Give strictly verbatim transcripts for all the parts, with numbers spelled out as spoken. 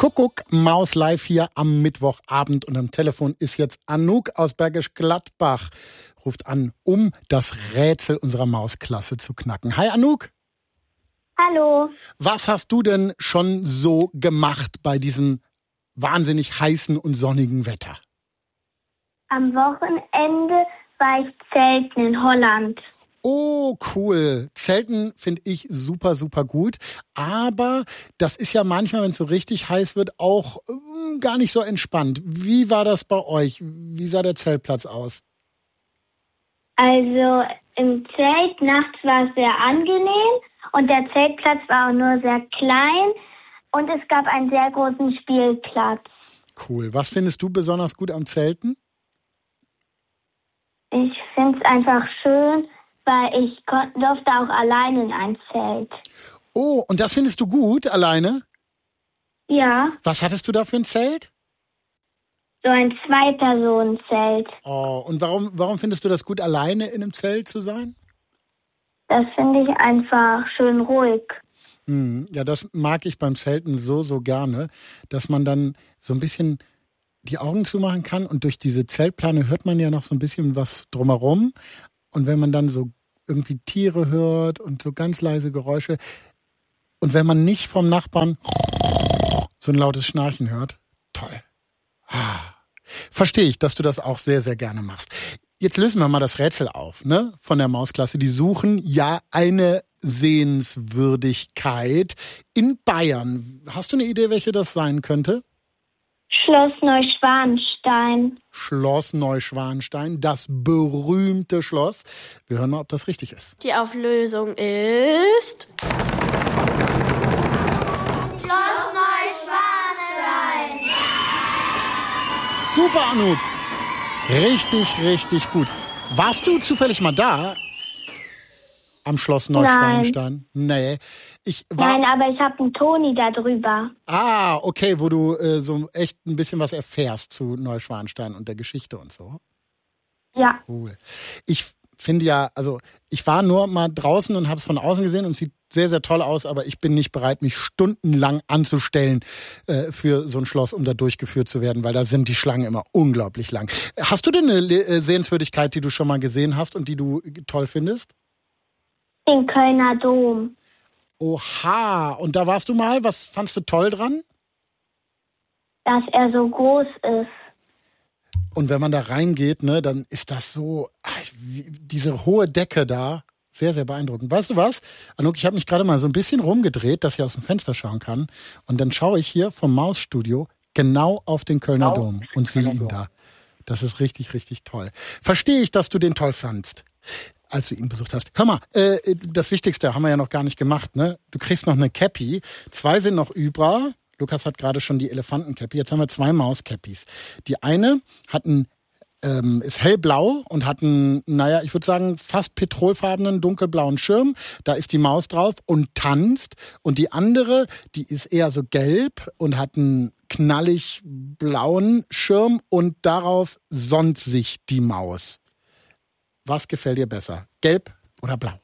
Kuckuck, Maus live hier am Mittwochabend und am Telefon ist jetzt Anouk aus Bergisch Gladbach. Ruft an, um das Rätsel unserer Mausklasse zu knacken. Hi Anouk. Hallo. Was hast du denn schon so gemacht bei diesem wahnsinnig heißen und sonnigen Wetter? Am Wochenende war ich zelten in Holland. Oh, cool. Zelten finde ich super, super gut. Aber das ist ja manchmal, wenn es so richtig heiß wird, auch ähm, gar nicht so entspannt. Wie war das bei euch? Wie sah der Zeltplatz aus? Also im Zelt nachts war es sehr angenehm und der Zeltplatz war auch nur sehr klein und es gab einen sehr großen Spielplatz. Cool. Was findest du besonders gut am Zelten? Ich finde es einfach schön, weil ich kon- durfte auch alleine in ein Zelt. Oh, und das findest du gut, alleine? Ja, Was hattest du da für ein Zelt? so ein Zwei-Personen-Zelt. Oh, und warum, warum findest du das gut, alleine in einem Zelt zu sein? Das finde ich einfach schön ruhig. Hm, ja, das mag ich beim Zelten so, so gerne, dass man dann so ein bisschen die Augen zumachen kann und durch diese Zeltplane hört man ja noch so ein bisschen was drumherum. Und wenn man dann so irgendwie Tiere hört und so ganz leise Geräusche und wenn man nicht vom Nachbarn so ein lautes Schnarchen hört, toll. Ah. Verstehe ich, dass du das auch sehr, sehr gerne machst. Jetzt lösen wir mal das Rätsel auf, ne? Von der Mausklasse. Die suchen ja eine Sehenswürdigkeit in Bayern. Hast du eine Idee, welche das sein könnte? Schloss Neuschwanstein. Schloss Neuschwanstein, das berühmte Schloss. Wir hören mal, ob das richtig ist. Die Auflösung ist... Schloss Neuschwanstein. Super, Anouk. Richtig, richtig gut. Warst du zufällig mal da? Am Schloss Neuschwanstein? Nee. Ich war, Nein, aber ich habe einen Toni da drüber. Ah, okay, wo du äh, so echt ein bisschen was erfährst zu Neuschwanstein und der Geschichte und so. Ja. Cool. Ich finde ja, also ich war nur mal draußen und habe es von außen gesehen und sieht sehr, sehr toll aus, aber ich bin nicht bereit, mich stundenlang anzustellen äh, für so ein Schloss, um da durchgeführt zu werden, weil da sind die Schlangen immer unglaublich lang. Hast du denn eine äh, Sehenswürdigkeit, die du schon mal gesehen hast und die du toll findest? Den Kölner Dom. Oha, und da warst du mal, was fandst du toll dran? Dass er so groß ist. Und wenn man da reingeht, ne, dann ist das so, ach, wie, diese hohe Decke da, sehr, sehr beeindruckend. Weißt du was, Anouk, ich habe mich gerade mal so ein bisschen rumgedreht, dass ich aus dem Fenster schauen kann. Und dann schaue ich hier vom Mausstudio genau auf den Kölner Genau. Dom und sehe ihn da. Das ist richtig, richtig toll. Verstehe ich, dass du den toll fandst, als du ihn besucht hast. Hör mal, äh, das Wichtigste haben wir ja noch gar nicht gemacht, ne? Du kriegst noch eine Cappy. Zwei sind noch über. Lukas hat gerade schon die Elefantencappy. Jetzt haben wir zwei Mauscappys. Die eine hat ein, ähm, ist hellblau und hat einen, naja, ich würde sagen, fast petrolfarbenen, dunkelblauen Schirm. Da ist die Maus drauf und tanzt. Und die andere, die ist eher so gelb und hat einen knallig blauen Schirm und darauf sonnt sich die Maus. Was gefällt dir besser? Gelb oder blau?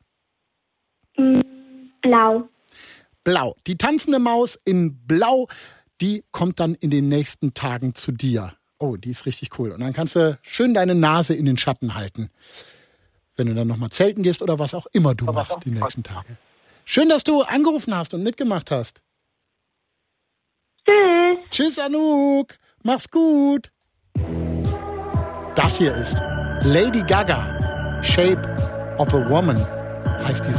Blau. Blau. Die tanzende Maus in Blau, die kommt dann in den nächsten Tagen zu dir. Oh, die ist richtig cool. Und dann kannst du schön deine Nase in den Schatten halten. Wenn du dann nochmal zelten gehst oder was auch immer du machst die nächsten Tage. Schön, dass du angerufen hast und mitgemacht hast. Tschüss. Tschüss, Anouk. Mach's gut. Das hier ist Lady Gaga. Shape of a Woman heißt die